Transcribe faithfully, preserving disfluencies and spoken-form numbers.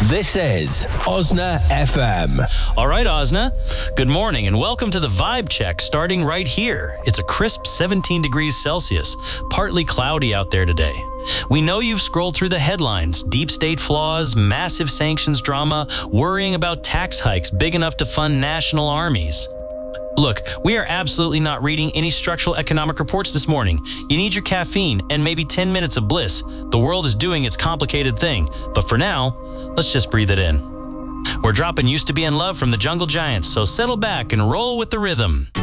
This is Osna F M. All right, Osna. Good morning and welcome to the Vibe Check starting right here. It's a crisp seventeen degrees Celsius, partly cloudy out there today. We know you've scrolled through the headlines, deep state flaws, massive sanctions drama, worrying about tax hikes big enough to fund national armies. Look, we are absolutely not reading any structural economic reports this morning. You need your caffeine and maybe ten minutes of bliss. The world is doing its complicated thing. But for now, let's just breathe it in. We're dropping Used to Be in Love from the Jungle Giants, so settle back and roll with the rhythm.